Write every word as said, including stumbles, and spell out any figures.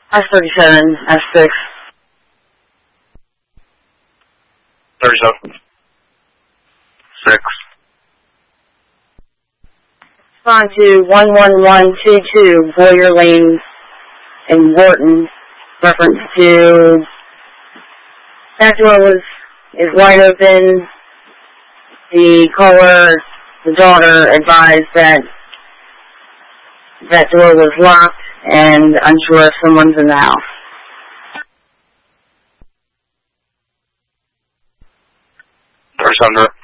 S thirty-seven, S six. thirty-seven. six. Respond to one one one two two, Boyer Lane in Wharton. Reference to back door was is wide open. The caller, the daughter, advised that that door was locked and unsure if someone's in the house. thirty-seven.